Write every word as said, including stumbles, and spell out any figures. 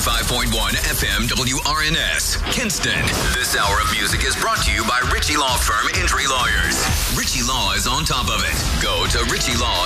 ninety-five point one F M W R N S, Kinston. This hour of music is brought to you by Ritchie Law Firm Injury Lawyers. Ritchie Law is on top of it. Go to Ritchie Law